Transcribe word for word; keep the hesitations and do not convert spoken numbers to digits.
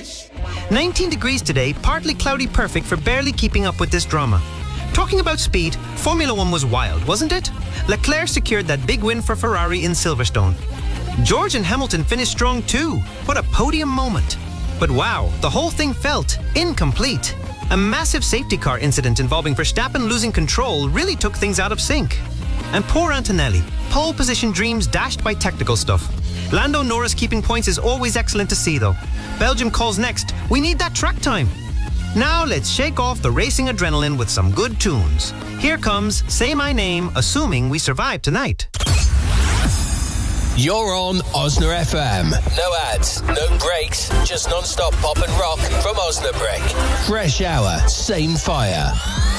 nineteen degrees today, partly cloudy, perfect for barely keeping up with this drama. Talking about speed, Formula One was wild, wasn't it? Leclerc secured that big win for Ferrari in Silverstone. George and Hamilton finished strong too. What a podium moment. But wow, the whole thing felt incomplete. A massive safety car incident involving Verstappen losing control really took things out of sync. And poor Antonelli, pole position dreams dashed by technical stuff. Lando Norris keeping points is always excellent to see though. Belgium calls next. We need that track time. Now let's shake off the racing adrenaline with some good tunes. Here comes Say My Name, assuming we survive tonight. You're on Osna F M. No ads, no breaks, just non-stop pop and rock from Osnabrück. Fresh hour, same fire.